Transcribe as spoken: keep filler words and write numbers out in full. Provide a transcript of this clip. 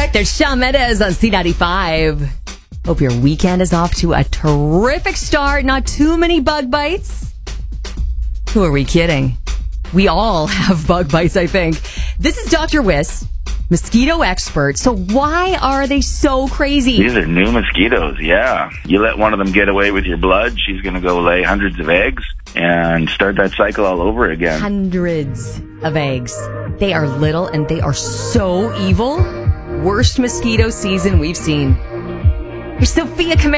back. There's Shawn Mendes on C ninety-five. Hope your weekend is off to a terrific start. Not too many bug bites. Who are we kidding? We all have bug bites, I think. This is Doctor Wiss, mosquito expert. So why are they so crazy? These are new mosquitoes, yeah. You let one of them get away with your blood, she's going to go lay hundreds of eggs and start that cycle all over again. Hundreds of eggs. They are little and they are so evil. Worst mosquito season we've seen. Here's Sophia Camaro.